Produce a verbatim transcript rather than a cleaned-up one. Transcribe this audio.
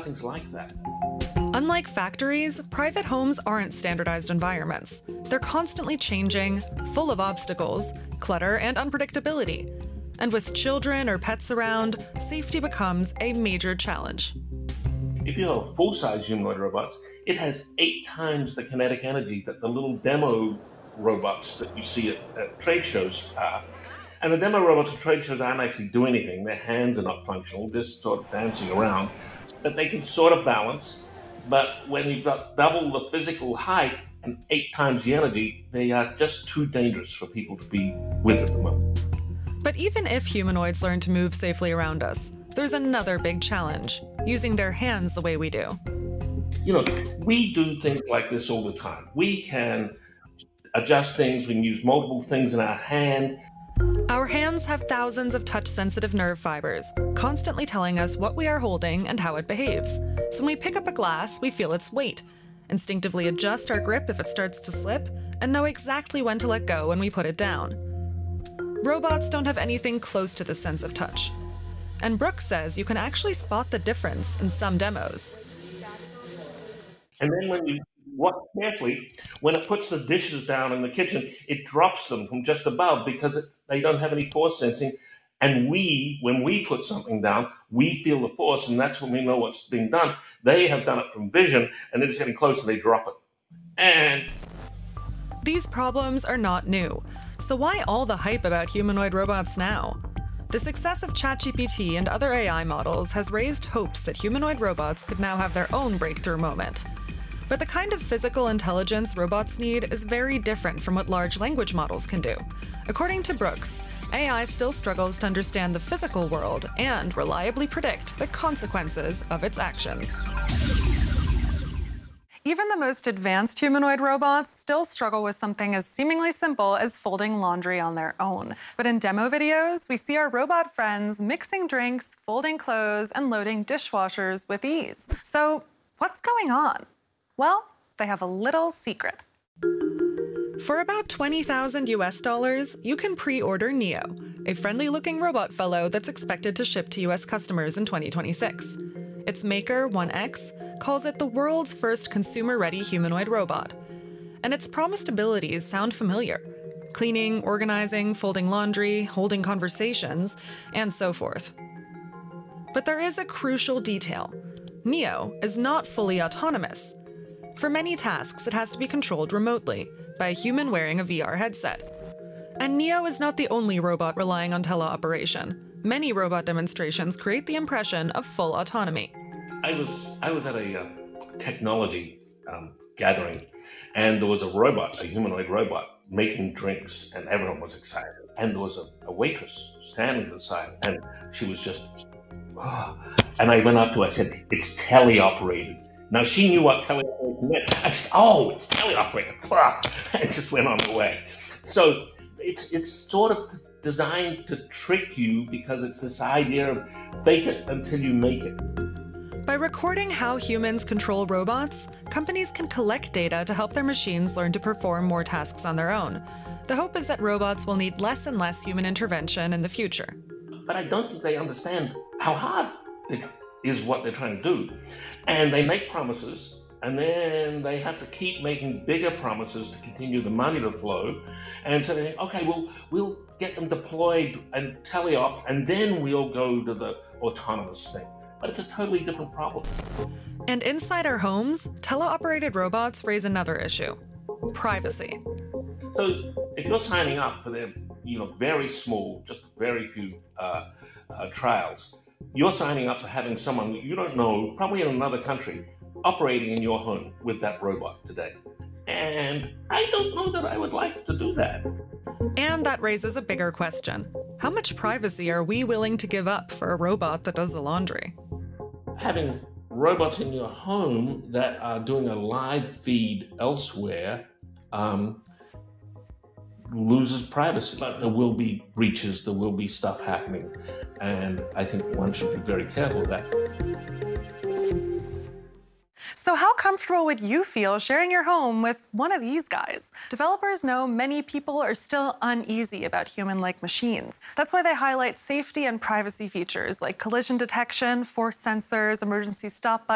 nothing's like that. Unlike factories, private homes aren't standardized environments. They're constantly changing, full of obstacles, clutter, and unpredictability. And with children or pets around, safety becomes a major challenge. If you have a full-size humanoid robot, it has eight times the kinetic energy that the little demo robots that you see at, at trade shows are. And the demo robots at trade shows aren't actually doing anything. Their hands are not functional, just sort of dancing around. But they can sort of balance. But when you've got double the physical height and eight times the energy, they are just too dangerous for people to be with at the moment. But even if humanoids learn to move safely around us, there's another big challenge: using their hands the way we do. You know, we do things like this all the time. We can adjust things, we can use multiple things in our hand. Our hands have thousands of touch-sensitive nerve fibers, constantly telling us what we are holding and how it behaves. So when we pick up a glass, we feel its weight, instinctively adjust our grip if it starts to slip, and know exactly when to let go when we put it down. Robots don't have anything close to this sense of touch. And Brooks says you can actually spot the difference in some demos. And then when you watch carefully, when it puts the dishes down in the kitchen, it drops them from just above because it, they don't have any force sensing. And we, when we put something down, we feel the force, and that's when we know what's being done. They have done it from vision, and then it's getting closer, they drop it. And these problems are not new. So why all the hype about humanoid robots now? The success of ChatGPT and other A I models has raised hopes that humanoid robots could now have their own breakthrough moment. But the kind of physical intelligence robots need is very different from what large language models can do. According to Brooks, A I still struggles to understand the physical world and reliably predict the consequences of its actions. Even the most advanced humanoid robots still struggle with something as seemingly simple as folding laundry on their own. But in demo videos, we see our robot friends mixing drinks, folding clothes, and loading dishwashers with ease. So what's going on? Well, they have a little secret. For about twenty thousand U S dollars, you can pre-order Neo, a friendly-looking robot fellow that's expected to ship to U S customers in twenty twenty-six. Its maker, one X, calls it the world's first consumer-ready humanoid robot. And its promised abilities sound familiar: cleaning, organizing, folding laundry, holding conversations, and so forth. But there is a crucial detail. Neo is not fully autonomous. For many tasks, it has to be controlled remotely by a human wearing a V R headset. And Neo is not the only robot relying on teleoperation. Many robot demonstrations create the impression of full autonomy. I was I was at a uh, technology um, gathering, and there was a robot, a humanoid robot, making drinks, and everyone was excited. And there was a, a waitress standing to the side, and she was just, oh. And I went up to her, I said, "It's teleoperated." Now, she knew what teleoperated meant. I said, "Oh, it's teleoperated." And just went on the way. So it's it's sort of designed to trick you because it's this idea of fake it until you make it. By recording how humans control robots, companies can collect data to help their machines learn to perform more tasks on their own. The hope is that robots will need less and less human intervention in the future. But I don't think they understand how hard it is what they're trying to do. And they make promises, and then they have to keep making bigger promises to continue the money to flow. And so they think, okay, well, we'll get them deployed and teleop, and then we'll go to the autonomous thing. But it's a totally different problem. And inside our homes, teleoperated robots raise another issue: privacy. So if you're signing up for their, you know, very small, just very few uh, uh, trials, you're signing up for having someone that you don't know, probably in another country, operating in your home with that robot today. And I don't know that I would like to do that. And that raises a bigger question. How much privacy are we willing to give up for a robot that does the laundry? Having robots in your home that are doing a live feed elsewhere um, loses privacy. But there will be breaches, there will be stuff happening, and I think one should be very careful of that. So how comfortable would you feel sharing your home with one of these guys? Developers know many people are still uneasy about human-like machines. That's why they highlight safety and privacy features like collision detection, force sensors, emergency stop buttons,